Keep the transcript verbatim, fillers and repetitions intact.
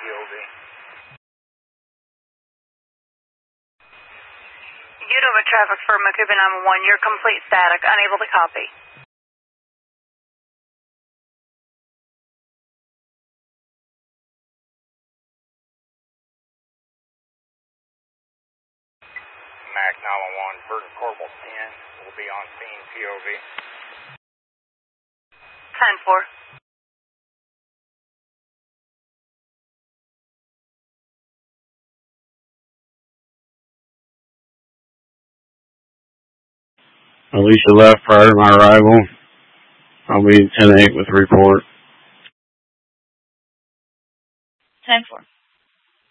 P O V. Unova traffic for Macuba nine one one, you're complete static, unable to copy. Mac nine one one, Burton Corporal ten will be on scene P O V. ten four. Alicia left prior to my arrival. I'll be ten eight with the report. ten four.